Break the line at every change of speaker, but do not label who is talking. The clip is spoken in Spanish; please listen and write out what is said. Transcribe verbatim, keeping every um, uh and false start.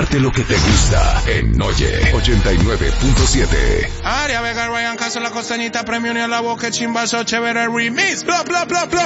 Comparte lo que te gusta en Oye ochenta y nueve punto siete.
Aria Vega, Ryan Castro, La Costañita, Premio Ni a la Boca, Chimbazo, Chévere Remix, bla, bla, bla, bla.